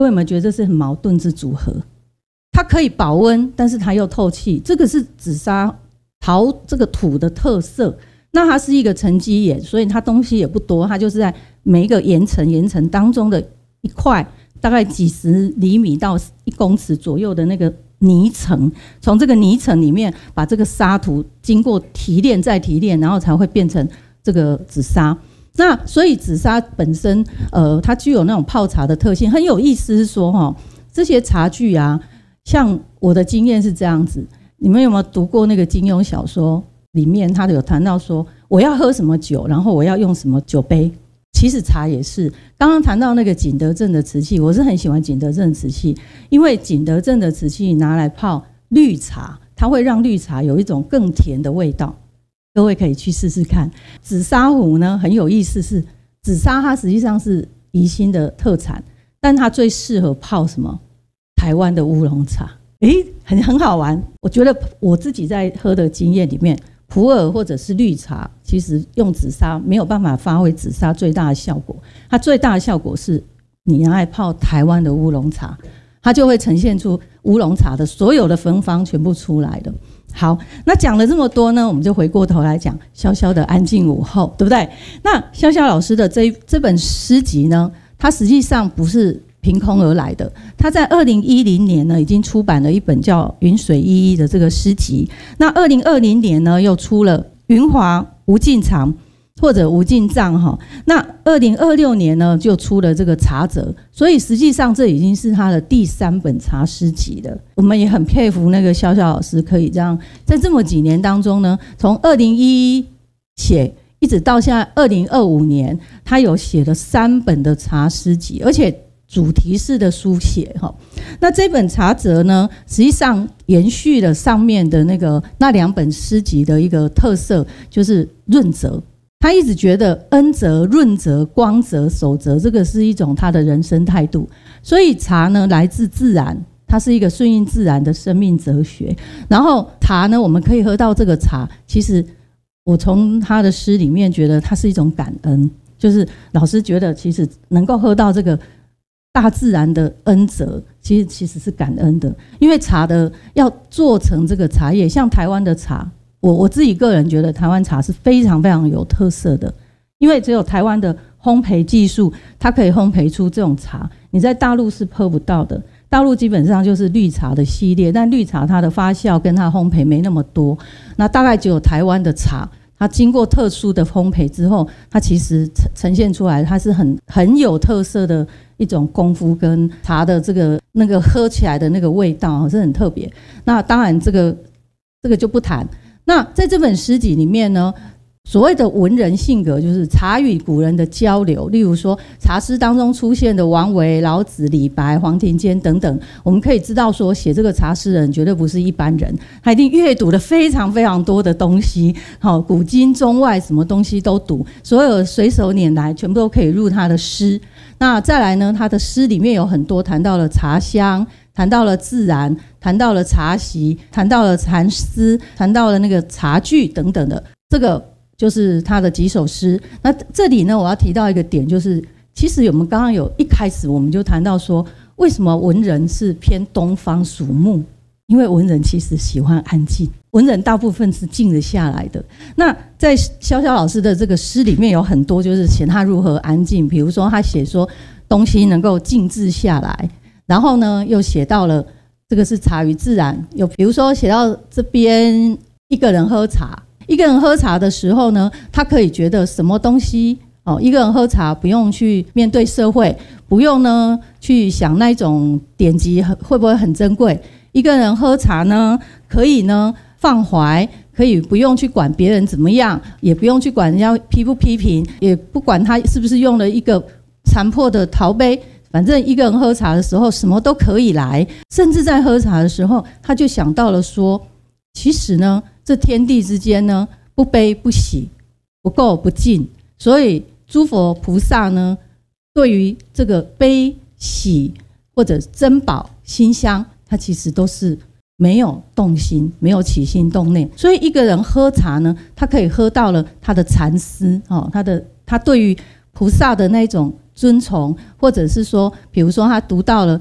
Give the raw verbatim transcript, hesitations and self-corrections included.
各位有没有觉得这是很矛盾之组合？它可以保温，但是它又透气，这个是紫砂陶这个土的特色。那它是一个沉积岩，所以它东西也不多，它就是在每一个岩层岩层当中的一块，大概几十厘米到一公尺左右的那个泥层，从这个泥层里面把这个沙土经过提炼再提炼，然后才会变成这个紫砂。那所以紫砂本身，呃，它具有那种泡茶的特性。很有意思是说，哈，这些茶具啊，像我的经验是这样子，你们有没有读过那个金庸小说？里面他有谈到说，我要喝什么酒，然后我要用什么酒杯。其实茶也是，刚刚谈到那个景德镇的瓷器，我是很喜欢景德镇瓷器，因为景德镇的瓷器拿来泡绿茶，它会让绿茶有一种更甜的味道。各位可以去试试看。紫砂壶呢，很有意思是，紫砂它实际上是宜兴的特产，但它最适合泡什么？台湾的乌龙茶。诶，很很好玩。我觉得我自己在喝的经验里面，普洱或者是绿茶，其实用紫砂没有办法发挥紫砂最大的效果。它最大的效果是你拿来泡台湾的乌龙茶，它就会呈现出乌龙茶的所有的芬芳全部出来了。好，那讲了这么多呢，我们就回过头来讲潇潇的安静午后，对不对？那潇潇老师的这这本诗集呢，它实际上不是凭空而来的。他在二零一零年呢，已经出版了一本叫《云水依依》的这个诗集。那二零二零年呢，又出了《云华无尽藏》或者《无尽藏》哈。那二零二六年呢，就出了这个茶则。所以实际上这已经是他的第三本茶诗集了。我们也很佩服那个潇潇老师，可以这样在这么几年当中呢，从二零一一写一直到现在二零二五年，他有写了三本的茶诗集，而且主题式的书写。那这本茶则呢，实际上延续了上面的那个那两本诗集的一个特色，就是润泽。他一直觉得恩泽、润泽、光泽、守泽，这个是一种他的人生态度。所以茶呢，来自自然，它是一个顺应自然的生命哲学。然后茶呢，我们可以喝到这个茶，其实我从他的诗里面觉得它是一种感恩，就是老师觉得其实能够喝到这个大自然的恩泽，其实其实是感恩的。因为茶的要做成这个茶叶，像台湾的茶，我我自己个人觉得台湾茶是非常非常有特色的，因为只有台湾的烘焙技术，它可以烘焙出这种茶，你在大陆是喝不到的。大陆基本上就是绿茶的系列，但绿茶它的发酵跟它烘焙没那么多，那大概只有台湾的茶，它经过特殊的烘焙之后，它其实呈现出来，它是很很有特色的一种功夫，跟茶的这个那个喝起来的那个味道是很特别。那当然这个这个就不谈。那在这本诗集里面呢，所谓的文人性格就是茶与古人的交流，例如说茶诗当中出现的王维、老子、李白、黄庭坚等等，我们可以知道说写这个茶诗人绝对不是一般人，他一定阅读了非常非常多的东西，好，古今中外什么东西都读，所有随手拈来全部都可以入他的诗。那再来呢，他的诗里面有很多谈到了茶香，谈到了自然，谈到了茶席，谈到了禅思，谈到了那个茶具等等的，这个就是他的几首诗。那这里呢，我要提到一个点，就是其实我们刚刚有一开始我们就谈到说，为什么文人是偏东方属木？因为文人其实喜欢安静，文人大部分是静得下来的。那在潇潇老师的这个诗里面有很多就是写他如何安静，比如说他写说东西能够静置下来，然后呢又写到了这个是茶与自然，有比如说写到这边一个人喝茶，一个人喝茶的时候呢，他可以觉得什么东西哦，一个人喝茶不用去面对社会，不用呢去想那种典籍会不会很珍贵，一个人喝茶呢可以呢放怀，可以不用去管别人怎么样，也不用去管人家批不批评，也不管他是不是用了一个残破的陶杯，反正一个人喝茶的时候什么都可以来。甚至在喝茶的时候他就想到了说，其实呢这天地之间呢不悲不喜，不垢不净，所以诸佛菩萨呢对于这个悲喜或者珍宝馨香，他其实都是没有动心，没有起心动念。所以一个人喝茶呢，他可以喝到了他的禅思，哦，他的他对于菩萨的那种遵从，或者是说比如说他读到了